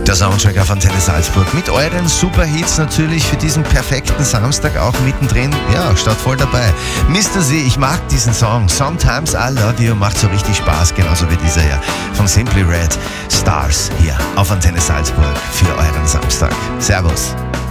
Der Soundtrack auf Antenne Salzburg mit euren Superhits natürlich für diesen perfekten Samstag auch mittendrin. Ja, statt voll dabei. Mr. Z, ich mag diesen Song. Sometimes I Love You macht so richtig Spaß, genauso wie dieser hier von Simply Red. Stars hier auf Antenne Salzburg für euren Samstag. Servus.